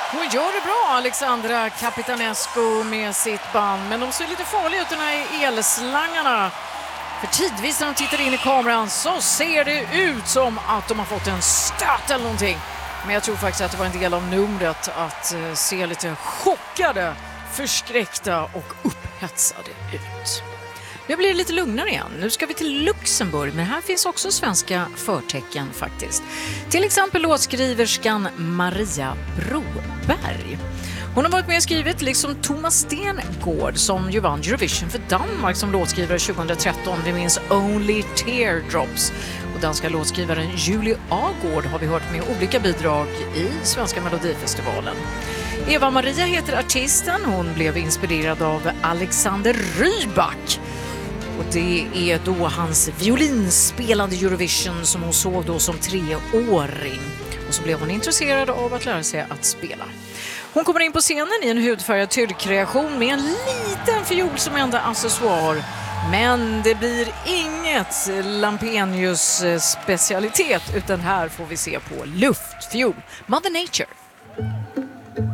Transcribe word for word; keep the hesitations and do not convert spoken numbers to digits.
Hon gör det bra, Alexandra Capitanescu med sitt band. Men de ser lite farliga ut, de här elslangarna. För tidvis när de tittar in i kameran så ser det ut som att de har fått en stöt eller någonting. Men jag tror faktiskt att det var en del av numret att uh, se lite chockade, förskräckta och upphetsade ut. Nu blir det lite lugnare igen. Nu ska vi till Luxemburg, men här finns också svenska förtecken faktiskt. Till exempel låtskriverskan Maria Broberg. Hon har varit med och skrivit liksom Thomas Stengård som ju vann Eurovision för Danmark som låtskrivare tjugohundratretton. Vi minns Only Teardrops. Och danska låtskrivaren Julie Agård har vi hört med olika bidrag i Svenska Melodifestivalen. Eva Maria heter artisten. Hon blev inspirerad av Alexander Rybak. Och det är då hans violinspelande Eurovision som hon såg då som treåring. Och så blev hon intresserad av att lära sig att spela. Hon kommer in på scenen i en hudfärgad tyrkreation med en liten fiol som enda accessoar. Men det blir inget Lampenius specialitet utan här får vi se på luftfiol. Mother Nature.